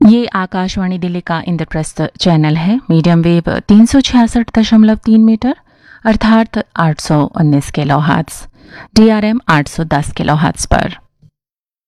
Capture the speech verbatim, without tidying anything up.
ये आकाशवाणी दिल्ली का इंद्रप्रस्थ चैनल है। मीडियम वेव तीन सौ छियासठ दशमलव तीन मीटर अर्थात आठ सौ उन्नीस kilo hertz, D R M आठ सौ दस किलो हर्ट्ज पर।